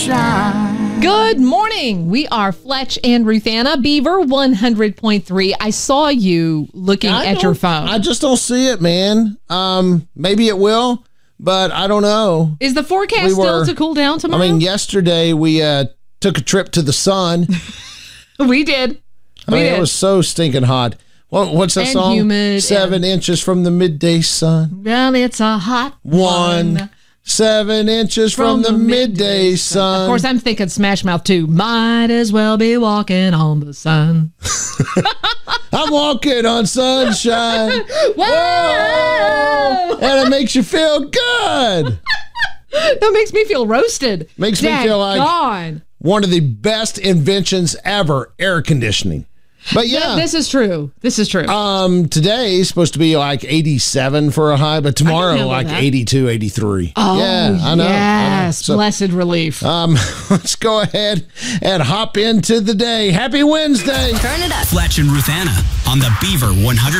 sunshine. Good morning. We are Fletch and Ruthanna, Beaver 100.3. I saw you looking at your phone. I just don't see it, man. Maybe it will, but I don't know. Is the forecast still to cool down tomorrow? I mean, yesterday we took a trip to the sun. We did. It was so stinking hot. What's that song? Humid 7 inches from the midday sun. Well, it's a hot one. 7 inches from the midday sun. Of course, I'm thinking Smash Mouth too. Might as well be walking on the sun. I'm walking on sunshine. Whoa! And it makes you feel good. That makes me feel roasted. Makes me feel like one of the best inventions ever, air conditioning. But yeah. This is true. Today is supposed to be like 87 for a high, but tomorrow like 82, 83. Oh, yeah, I know. Yes, So, blessed relief. let's go ahead and hop into the day. Happy Wednesday. Turn it up. Fletch and Ruthanna on the Beaver 100.